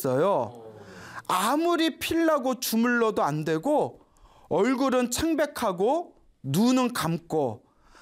없어요. 아무리 피려고 주물러도 안 되고 얼굴은 창백하고 눈은 감고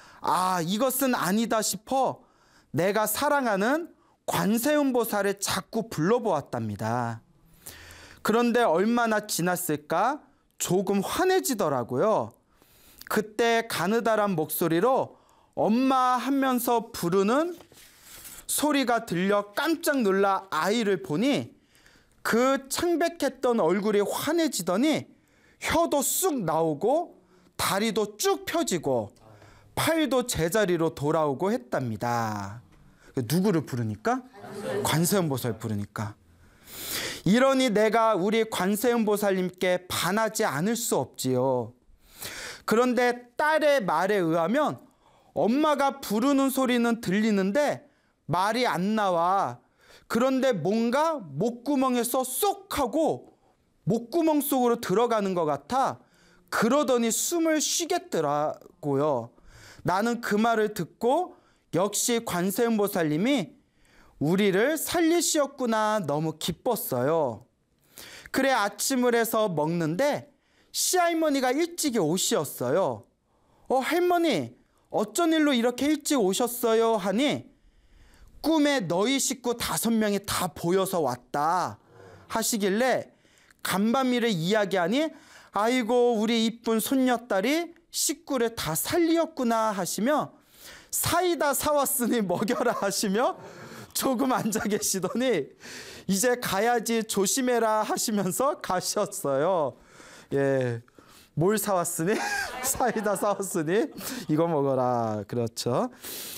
이것은 아니다 싶어 내가 사랑하는 관세음보살을 자꾸 불러보았답니다. 그런데 얼마나 지났을까 조금 환해지더라고요. 그때 가느다란 목소리로 엄마 하면서 부르는 소리가 들려 깜짝 놀라 아이를 보니 그 창백했던 얼굴이 환해지더니 혀도 쑥 나오고 다리도 쭉 펴지고 팔도 제자리로 돌아오고 했답니다. 누구를 부르니까? 관세음보살 부르니까. 이러니 내가 우리 관세음보살님께 반하지 않을 수 없지요. 그런데 딸의 말에 의하면 엄마가 부르는 소리는 들리는데 말이 안 나와. 그런데 뭔가 목구멍에서 쏙 하고 목구멍 속으로 들어가는 것 같아. 그러더니 숨을 쉬겠더라고요. 나는 그 말을 듣고 역시 관세음보살님이 우리를 살리시었구나 너무 기뻤어요. 그래 아침을 해서 먹는데 시할머니가 일찍이 오시었어요. 할머니 어쩐 일로 이렇게 일찍 오셨어요 하니 꿈에 너희 식구 5명이 다 보여서 왔다 하시길래 간밤일을 이야기하니 아이고 우리 이쁜 손녀딸이 식구를 다 살리었구나 하시며 사이다 사왔으니 먹여라 하시며 조금 앉아 계시더니 이제 가야지 조심해라 하시면서 가셨어요. 예, 뭘 사왔으니? 사이다 사왔으니 이거 먹어라. 그렇죠.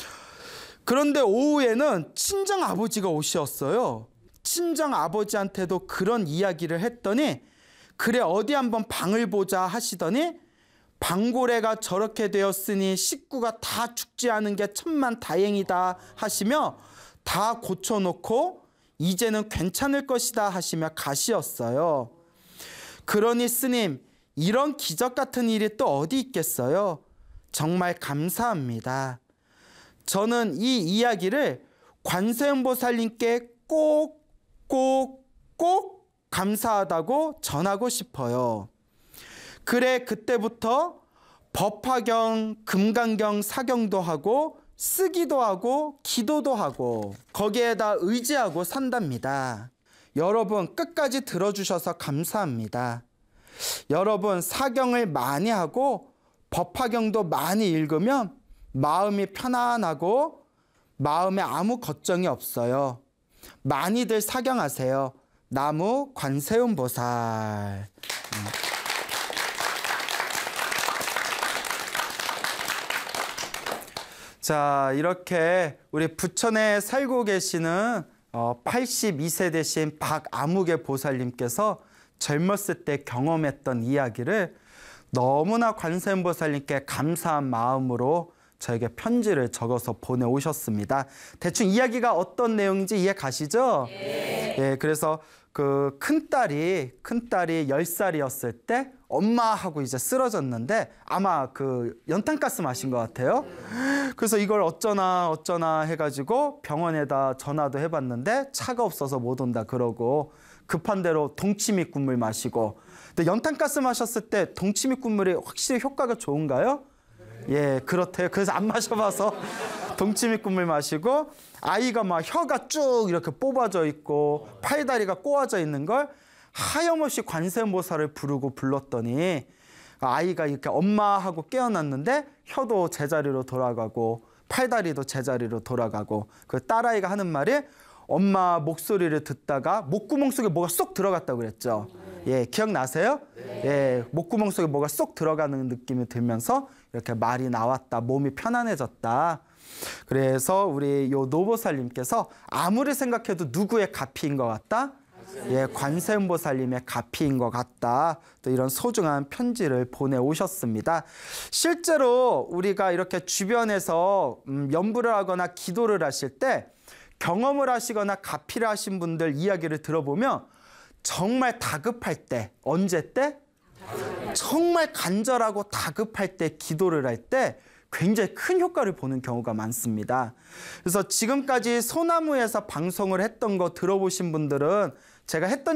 그런데 오후에는 친정아버지가 오셨어요. 친정아버지한테도 그런 이야기를 했더니 그래 어디 한번 방을 보자 하시더니 방고래가 저렇게 되었으니 식구가 다 죽지 않은 게 천만 다행이다 하시며 다 고쳐놓고 이제는 괜찮을 것이다 하시며 가시었어요. 그러니 스님 이런 기적 같은 일이 또 어디 있겠어요? 정말 감사합니다. 저는 이 이야기를 관세음보살님께 꼭 감사하다고 전하고 싶어요. 그래 그때부터 법화경, 금강경 사경도 하고 쓰기도 하고 기도도 하고 거기에다 의지하고 산답니다. 여러분 끝까지 들어주셔서 감사합니다. 여러분 사경을 많이 하고 법화경도 많이 읽으면 마음이 편안하고 마음에 아무 걱정이 없어요. 많이들 사경하세요. 나무 관세음보살. 자, 이렇게 우리 부천에 살고 계시는 82세 되신 박아무개 보살님께서 젊었을 때 경험했던 이야기를 너무나 관세음보살님께 감사한 마음으로 저에게 편지를 적어서 보내오셨습니다. 대충 이야기가 어떤 내용인지 이해 가시죠? 네. 예, 그래서 그 큰딸이 10살이었을 때 엄마하고 이제 쓰러졌는데 아마 그 연탄가스 마신 것 같아요. 그래서 이걸 어쩌나 해가지고 병원에다 전화도 해봤는데 차가 없어서 못 온다 그러고 급한 대로 동치미국물 마시고. 근데 연탄가스 마셨을 때 동치미국물이 확실히 효과가 좋은가요? 예, 그렇대요. 그래서 안 마셔봐서 동치미국물 마시고 아이가 막 혀가 쭉 이렇게 뽑아져 있고 팔다리가 꼬아져 있는 걸 하염없이 관세음보살을 부르고 불렀더니 아이가 이렇게 엄마하고 깨어났는데 혀도 제자리로 돌아가고 팔다리도 제자리로 돌아가고 그 딸아이가 하는 말이 엄마 목소리를 듣다가 목구멍 속에 뭐가 쏙 들어갔다고 그랬죠. 예, 기억나세요? 네. 예, 목구멍 속에 뭐가 쏙 들어가는 느낌이 들면서 이렇게 말이 나왔다. 몸이 편안해졌다. 그래서 우리 요 노보살님께서 아무리 생각해도 누구의 가피인 것 같다? 예, 관세음보살님의 가피인 것 같다. 또 이런 소중한 편지를 보내오셨습니다. 실제로 우리가 이렇게 주변에서 연부를 하거나 기도를 하실 때 경험을 하시거나 가피를 하신 분들 이야기를 들어보면 정말 다급할 때, 언제 때? 정말 간절하고 다급할 때 기도를 할 때 굉장히 큰 효과를 보는 경우가 많습니다. 그래서 지금까지 소나무에서 방송을 했던 거 들어보신 분들은 제가 했던